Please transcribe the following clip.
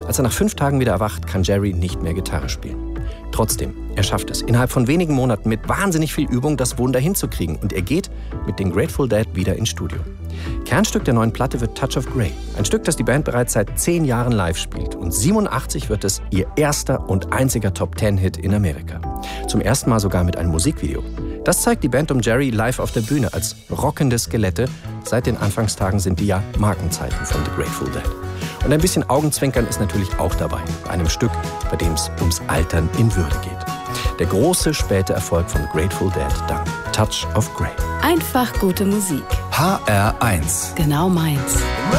Als er nach 5 Tagen wieder erwacht, kann Jerry nicht mehr Gitarre spielen. Trotzdem, er schafft es, innerhalb von wenigen Monaten mit wahnsinnig viel Übung das Wunder hinzukriegen. Und er geht mit den Grateful Dead wieder ins Studio. Kernstück der neuen Platte wird Touch of Grey. Ein Stück, das die Band bereits seit 10 Jahren live spielt. Und 87 wird es ihr erster und einziger Top-10-Hit in Amerika. Zum ersten Mal sogar mit einem Musikvideo. Das zeigt die Band um Jerry live auf der Bühne als rockende Skelette. Seit den Anfangstagen sind die ja Markenzeichen von The Grateful Dead. Und ein bisschen Augenzwinkern ist natürlich auch dabei. Bei einem Stück, bei dem es ums Altern in Würde geht. Der große späte Erfolg von The Grateful Dead dank Touch of Grey. Einfach gute Musik. HR1. Genau meins.